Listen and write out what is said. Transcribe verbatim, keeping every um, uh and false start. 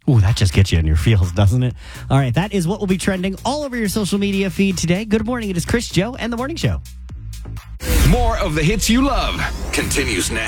Ooh, that just gets you in your feels, doesn't it? All right, that is what will be trending all over your social media feed today. Good morning. It is Chris, Joe, and The Morning Show. More of the hits you love continues next.